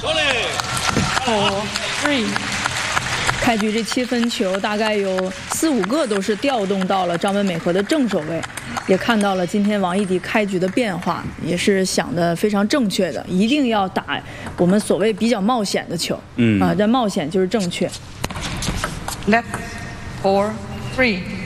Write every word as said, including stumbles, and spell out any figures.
four three。 开局这七分球大概有四五个都是调动到了张本美和的正手位，也看到了今天王艺迪开局的变化，也是想的非常正确的，一定要打我们所谓比较冒险的球。嗯啊，这冒险就是正确。 Left four three。